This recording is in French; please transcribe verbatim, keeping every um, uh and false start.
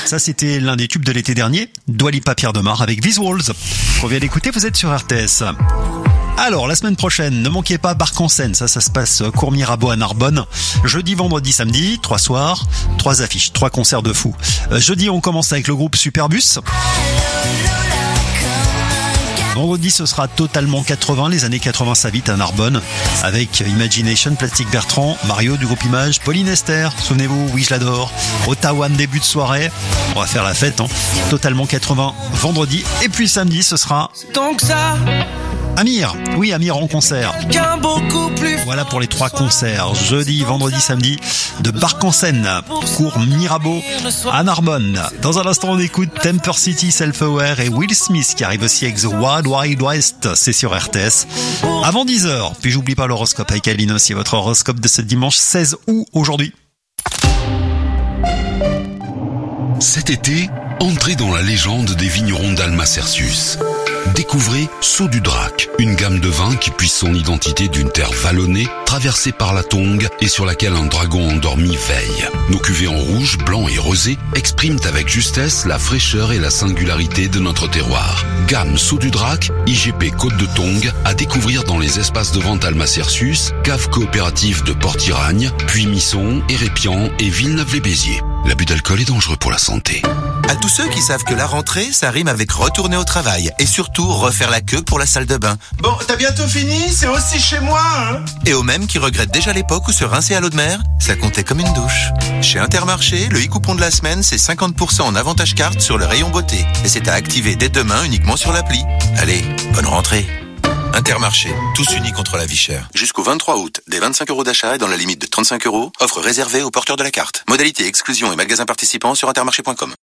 Ça, c'était l'un des tubes de l'été dernier, Dua Lipa Pierre Demar avec Visuals. Qu'on vient d'écouter, vous êtes sur R T S. Alors, la semaine prochaine, ne manquez pas Barque en scène. Ça, ça se passe Cours Mirabeau à Narbonne. Jeudi, vendredi, samedi, trois soirs, trois affiches, trois concerts de fous. Euh, jeudi, on commence avec le groupe Superbus. Vendredi, ce sera totalement quatre-vingts, les années quatre-vingts ça vite à Narbonne, avec Imagination, Plastique Bertrand, Mario du groupe Image, Pauline Esther, souvenez-vous, oui je l'adore, Ottawa, début de soirée, on va faire la fête, hein. Totalement quatre-vingts vendredi, et puis samedi, ce sera Donc ça, Amir, oui Amir en concert. beaucoup plus Voilà pour les trois concerts, jeudi, vendredi, samedi, de Barque en scène, Cours Mirabeau à Narbonne. Dans un instant, on écoute Temper City, Self-Aware et Will Smith qui arrive aussi avec The Wild Wild West, c'est sur R T S. Avant dix heures, puis j'oublie pas l'horoscope avec Aline aussi, votre horoscope de ce dimanche seize août aujourd'hui. Cet été, entrez dans la légende des vignerons d'Almacercius. Découvrez Saut du Drac, une gamme de vins qui puise son identité d'une terre vallonnée, traversée par la Tongue et sur laquelle un dragon endormi veille. Nos cuvées en rouge, blanc et rosé expriment avec justesse la fraîcheur et la singularité de notre terroir. Gamme Saut du Drac, I G P Côte de Tongue, à découvrir dans les espaces de vente Almacercius, cave coopérative de Port-Iragne, Puy-Misson, Hérépian et Villeneuve-les-Béziers. L'abus d'alcool est dangereux pour la santé. À tous ceux qui savent que la rentrée, ça rime avec retourner au travail et surtout refaire la queue pour la salle de bain. Bon, t'as bientôt fini? C'est aussi chez moi, hein? Et aux mêmes qui regrettent déjà l'époque où se rincer à l'eau de mer, ça comptait comme une douche. Chez Intermarché, le e-coupon de la semaine, c'est cinquante pour cent en avantage carte sur le rayon beauté. Et c'est à activer dès demain uniquement sur l'appli. Allez, bonne rentrée. Intermarché, tous unis contre la vie chère. Jusqu'au vingt-trois août, des vingt-cinq euros d'achat et dans la limite de trente-cinq euros, offre réservée aux porteurs de la carte. Modalité, exclusion et magasins participants sur intermarché point com.